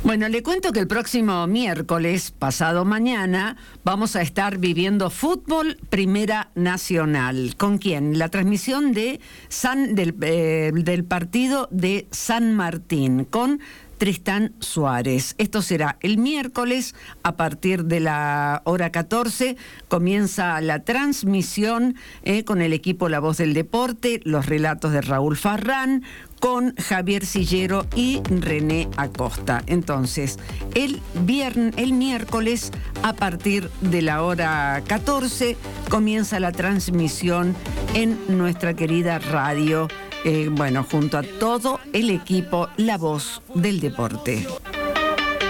Bueno, le cuento que el próximo miércoles, pasado mañana, vamos a estar viviendo fútbol Primera Nacional. ¿Con quién? La transmisión de del partido de San Martín, con Tristán Suárez. Esto será el miércoles a partir de la hora 14. Comienza la transmisión con el equipo La Voz del Deporte, los relatos de Raúl Farrán, con Javier Sillero y René Acosta. Entonces, el miércoles, a partir de la hora 14, comienza la transmisión en nuestra querida radio, junto a todo el equipo La Voz del Deporte.